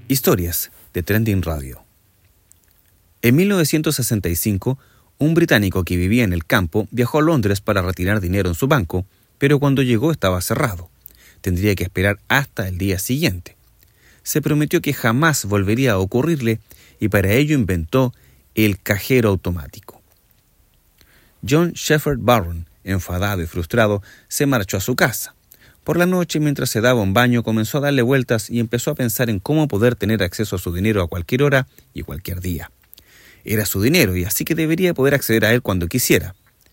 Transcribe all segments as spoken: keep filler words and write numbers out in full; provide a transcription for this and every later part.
Historias de Trending Radio. En mil novecientos sesenta y cinco, un británico que vivía en el campo viajó a Londres para retirar dinero en su banco, pero cuando llegó estaba cerrado. Tendría que esperar hasta el día siguiente. Se prometió que jamás volvería a ocurrirle y para ello inventó el cajero automático. John Shepherd Barron, enfadado y frustrado, se marchó a su casa. Por la noche, mientras se daba un baño, comenzó a darle vueltas y empezó a pensar en cómo poder tener acceso a su dinero a cualquier hora y cualquier día. Era su dinero y así que debería poder acceder a él cuando quisiera.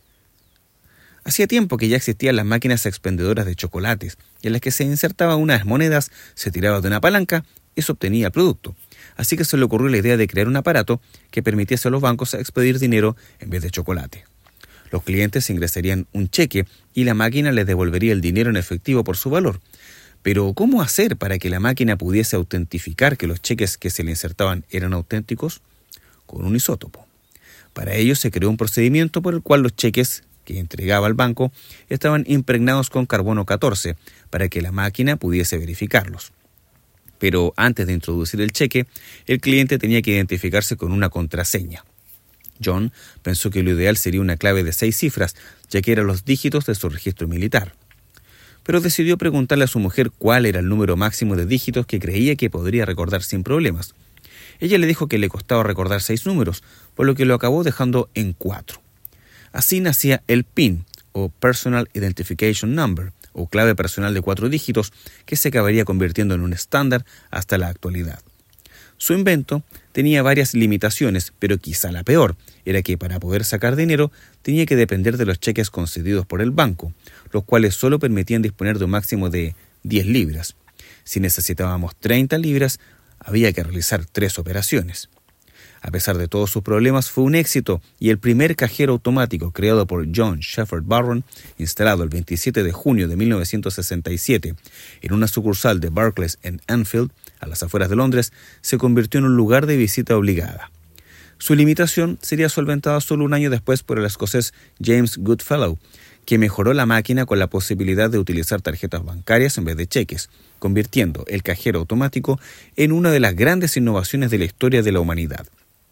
Hacía tiempo que ya existían las máquinas expendedoras de chocolates, en las que se insertaban unas monedas, se tiraba de una palanca y se obtenía el producto. Así que se le ocurrió la idea de crear un aparato que permitiese a los bancos expedir dinero en vez de chocolate. Los clientes ingresarían un cheque y la máquina les devolvería el dinero en efectivo por su valor. Pero, ¿cómo hacer para que la máquina pudiese autentificar que los cheques que se le insertaban eran auténticos? Con un isótopo. Para ello se creó un procedimiento por el cual los cheques que entregaba el banco estaban impregnados con carbono catorce para que la máquina pudiese verificarlos. Pero antes de introducir el cheque, el cliente tenía que identificarse con una contraseña. John pensó que lo ideal sería una clave de seis cifras, ya que eran los dígitos de su registro militar. Pero decidió preguntarle a su mujer cuál era el número máximo de dígitos que creía que podría recordar sin problemas. Ella le dijo que le costaba recordar seis números, por lo que lo acabó dejando en cuatro. Así nacía el P I N, o Personal Identification Number, o clave personal de cuatro dígitos, que se acabaría convirtiendo en un estándar hasta la actualidad. Su invento tenía varias limitaciones, pero quizá la peor era que para poder sacar dinero tenía que depender de los cheques concedidos por el banco, los cuales solo permitían disponer de un máximo de diez libras. Si necesitábamos treinta libras, había que realizar tres operaciones. A pesar de todos sus problemas, fue un éxito y el primer cajero automático creado por John Shepherd Barron, instalado el veintisiete de junio de mil novecientos sesenta y siete en una sucursal de Barclays en Anfield, a las afueras de Londres, se convirtió en un lugar de visita obligada. Su limitación sería solventada solo un año después por el escocés James Goodfellow, que mejoró la máquina con la posibilidad de utilizar tarjetas bancarias en vez de cheques, convirtiendo el cajero automático en una de las grandes innovaciones de la historia de la humanidad.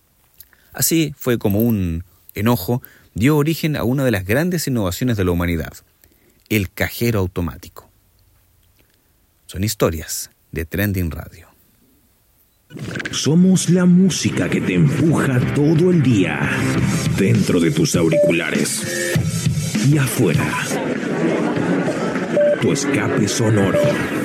Así fue como un enojo dio origen a una de las grandes innovaciones de la humanidad, el cajero automático. Son historias de Trending Radio. Somos la música que te empuja todo el día, dentro de tus auriculares y afuera. Tu escape sonoro.